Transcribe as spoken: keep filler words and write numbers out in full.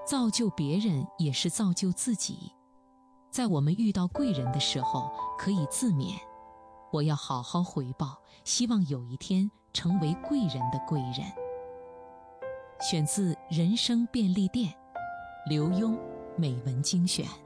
造就别人也是造就自己。在我们遇到贵人的时候，可以自勉，我要好好回报，希望有一天成为贵人的贵人。选自《人生便利店》，刘墉美文精选。